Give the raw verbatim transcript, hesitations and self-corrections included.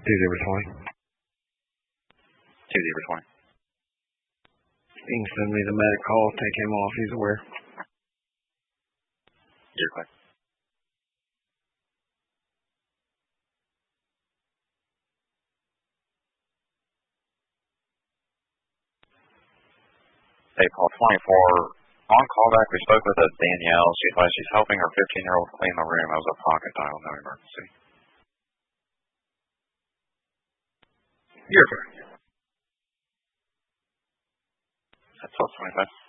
Two zero twenty. Two zero twenty. You can send me the medic call. Take him off. He's aware. You're clear. Hey, call twenty-four. On callback, we spoke with a Danielle. She advised she's helping her fifteen-year-old clean the room. That was a pocket dial, no emergency. You're fine. That's all twenty-five.